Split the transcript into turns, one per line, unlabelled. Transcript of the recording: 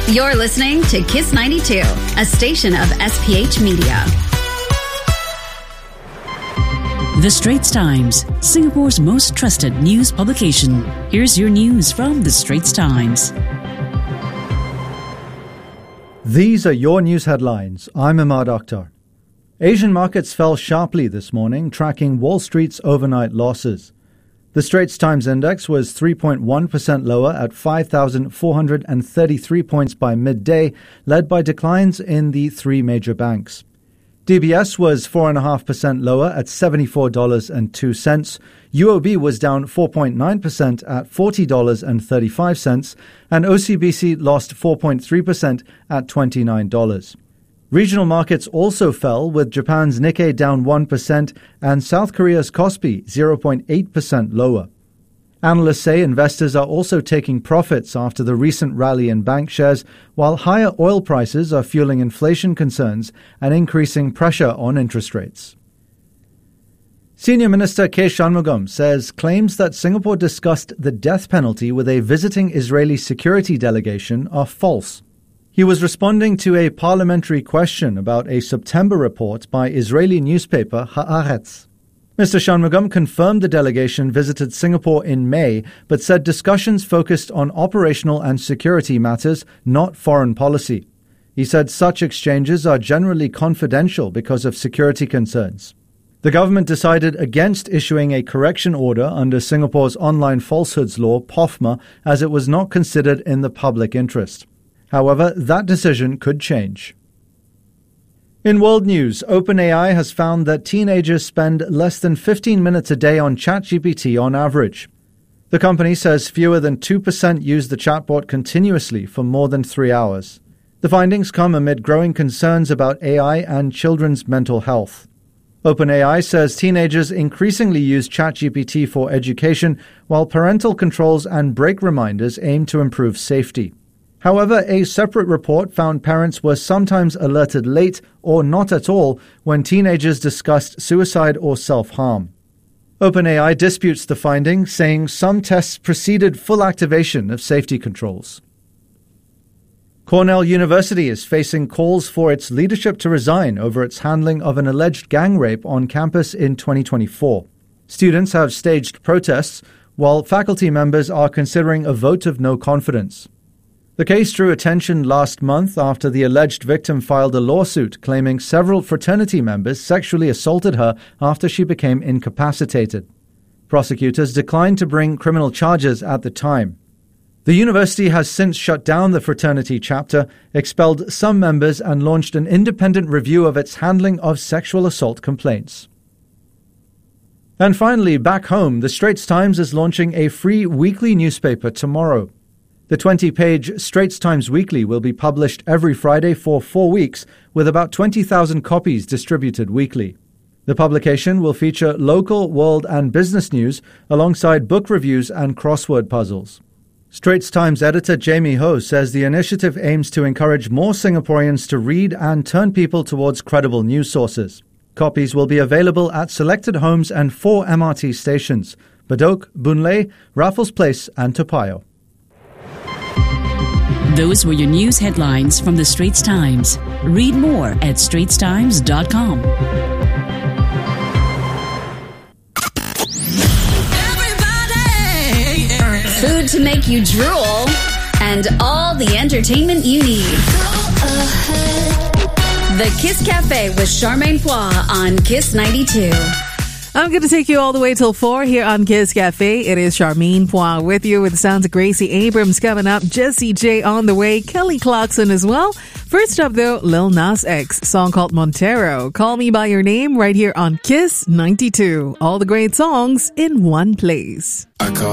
You're listening to Kiss 92, a station of SPH Media.
The Straits Times, Singapore's most trusted news publication. Here's your news from The Straits Times.
These are your news headlines. I'm Ahmad Akhtar. Asian markets fell sharply this morning, tracking Wall Street's overnight losses. The Straits Times Index was 3.1% lower at 5,433 points by midday, led by declines in the three major banks. DBS was 4.5% lower at $74.02. UOB was down 4.9% at $40.35, and OCBC lost 4.3% at $29. Regional markets also fell, with Japan's Nikkei down 1% and South Korea's Kospi 0.8% lower. Analysts say investors are also taking profits after the recent rally in bank shares, while higher oil prices are fueling inflation concerns and increasing pressure on interest rates. Senior Minister K. Shanmugam says claims that Singapore discussed the death penalty with a visiting Israeli security delegation are false. He was responding to a parliamentary question about a September report by Israeli newspaper Haaretz. Mr. Shanmugam confirmed the delegation visited Singapore in May, but said discussions focused on operational and security matters, not foreign policy. He said such exchanges are generally confidential because of security concerns. The government decided against issuing a correction order under Singapore's online falsehoods law, POFMA, as it was not considered in the public interest. However, that decision could change. In world news, OpenAI has found that teenagers spend less than 15 minutes a day on ChatGPT on average. The company says fewer than 2% use the chatbot continuously for more than 3 hours. The findings come amid growing concerns about AI and children's mental health. OpenAI says teenagers increasingly use ChatGPT for education, while parental controls and break reminders aim to improve safety. However, a separate report found parents were sometimes alerted late or not at all when teenagers discussed suicide or self-harm. OpenAI disputes the finding, saying some tests preceded full activation of safety controls. Cornell University is facing calls for its leadership to resign over its handling of an alleged gang rape on campus in 2024. Students have staged protests, while faculty members are considering a vote of no confidence. The case drew attention last month after the alleged victim filed a lawsuit claiming several fraternity members sexually assaulted her after she became incapacitated. Prosecutors declined to bring criminal charges at the time. The university has since shut down the fraternity chapter, expelled some members, and launched an independent review of its handling of sexual assault complaints. And finally, back home, the Straits Times is launching a free weekly newspaper tomorrow. The 20-page Straits Times Weekly will be published every Friday for 4 weeks, with about 20,000 copies distributed weekly. The publication will feature local, world, and business news alongside book reviews and crossword puzzles. Straits Times editor Jamie Ho says the initiative aims to encourage more Singaporeans to read and turn people towards credible news sources. Copies will be available at selected homes and 4 MRT stations: Bedok, Boon Lay, Raffles Place, and Toa Payoh.
Those were your news headlines from The Straits Times. Read more at straitstimes.com.
Food to make you drool, and all the entertainment you need. The Kiss Cafe with Charmaine Phua on Kiss 92.
I'm going to take you all the way till 4 here on Kiss Cafe. It is Charmaine Phua with you with the sounds of Gracie Abrams coming up, Jessie J on the way, Kelly Clarkson as well. First up though, Lil Nas X, song called Montero. Call Me By Your Name right here on Kiss 92. All the great songs in one place.
I call